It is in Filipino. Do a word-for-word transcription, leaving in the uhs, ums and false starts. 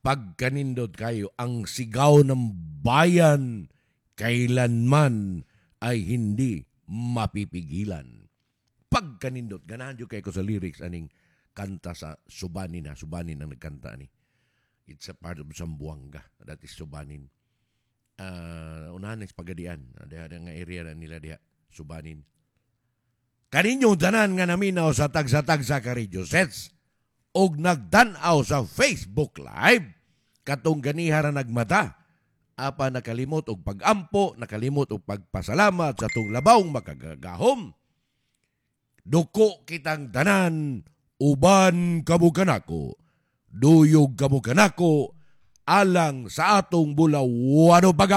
pagkanindot kayo, ang sigaw ng bayan kailanman ay hindi mapipigilan. Pagkanindot, ganahan nyo kayo ko sa lyrics aning kanta sa Subanin na. Subanin ang nagkanta ni. It's a part of Zamboanga. That is Subanin. Uh, unahan ng pagadian. Diha nga area na nila diha. Subanin. Kaninyong tanan nga naminaw sa tagsa-tagsa ka radio sets og nagtanaw sa Facebook Live katong ganihara nagmata. Apa nakalimot og pagampo, nakalimot og pagpasalamat sa tong labawng makagagahom. Duko kitang tanan, uban kamo kanako, duyog kamo kanako, alang sa atong bulaw, ano baga?